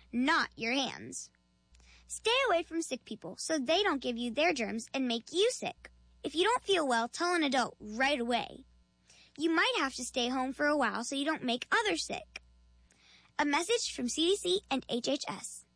not your hands. Stay away from sick people so they don't give you their germs and make you sick. If you don't feel well, tell an adult right away. You might have to stay home for a while so you don't make others sick. A message from CDC and HHS.